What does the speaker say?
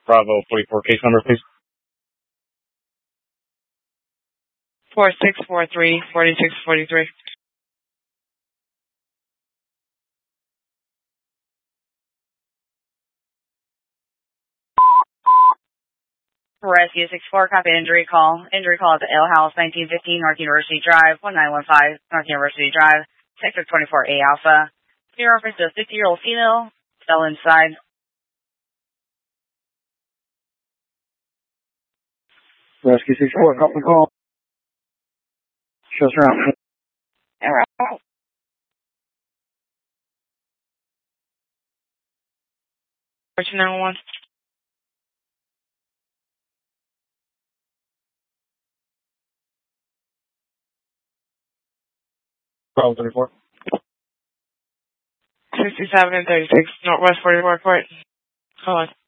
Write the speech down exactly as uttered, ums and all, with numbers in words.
Bravo forty-four, case number, please. four six four three, four six four three. Rescue six four, copy injury call. Injury call at the Ale House, nineteen fifteen North University Drive, one nine one five North University Drive, sector twenty-four A Alpha. Your reference to a fifty-year-old female, fell inside. Rescue six four, copy call. Show us around. Alright. Fortune nine one one. Bravo thirty-four. sixty-seven and thirty-six, Northwest forty-four Court. Hold on.